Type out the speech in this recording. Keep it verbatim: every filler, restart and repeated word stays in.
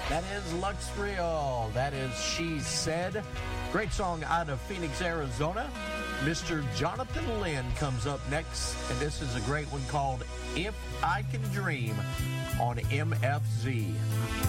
That is Lux Real. That is She Said. Great song out of Phoenix, Arizona. Mister Jonathan Lynn comes up next, and this is a great one called If I Can Dream on M F Z.